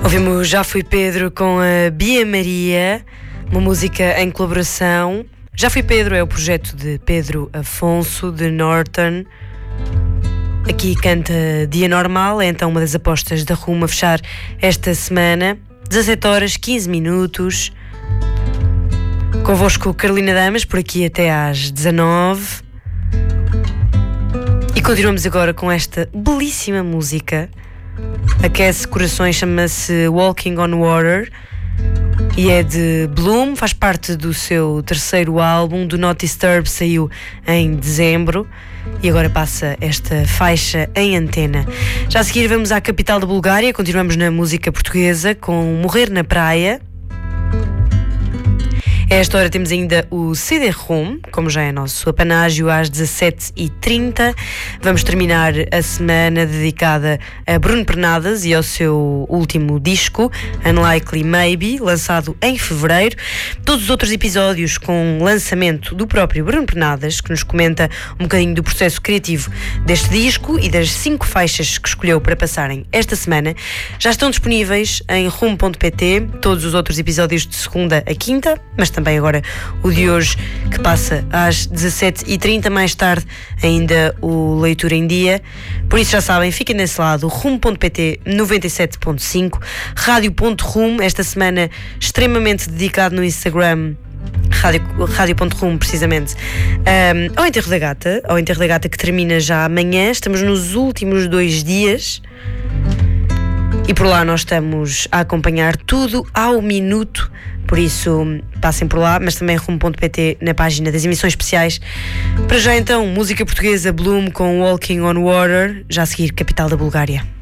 Ouvimos Já Fui Pedro com a Bia Maria, uma música em colaboração. Já Fui Pedro é o projeto de Pedro Afonso, de Norton. Aqui canta Dia Normal, é então uma das apostas da RUM a fechar esta semana. 17 horas, 15 minutos. Convosco Carolina Damas, por aqui até às 19. E continuamos agora com esta belíssima música. Aquece corações, chama-se Walking on Water e é de Bloom, faz parte do seu terceiro álbum, do Not Disturb, saiu em dezembro e agora passa esta faixa em antena. Já a seguir vamos à capital da Bulgária, continuamos na música portuguesa com Morrer na Praia. A esta hora temos ainda o CD-ROM, como já é nosso apanágio, às 17h30. Vamos terminar a semana dedicada a Bruno Pernadas e ao seu último disco, Unlikely Maybe, lançado em fevereiro. Todos os outros episódios com lançamento do próprio Bruno Pernadas, que nos comenta um bocadinho do processo criativo deste disco e das 5 faixas que escolheu para passarem esta semana, já estão disponíveis em rum.pt. Todos os outros episódios de segunda a quinta, mas também agora o de hoje, que passa às 17h30, mais tarde ainda o Leitura em Dia. Por isso já sabem, fiquem desse lado, rum.pt 97.5, rádio.rum, esta semana extremamente dedicado no Instagram, rádio.rum precisamente, ao Enterro da Gata que termina já amanhã. Estamos nos últimos 2 dias e por lá nós estamos a acompanhar tudo ao minuto. Por isso, passem por lá, mas também rum.pt na página das emissões especiais. Para já então, música portuguesa, Bloom com Walking on Water, já a seguir, capital da Bulgária.